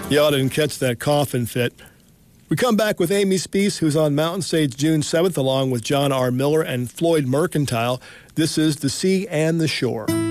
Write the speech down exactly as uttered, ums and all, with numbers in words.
Y'all didn't catch that coffin fit. We come back with Amy Speece, who's on Mountain Stage June seventh, along with John R. Miller and Floyd Mercantile. This is The Sea and the Shore.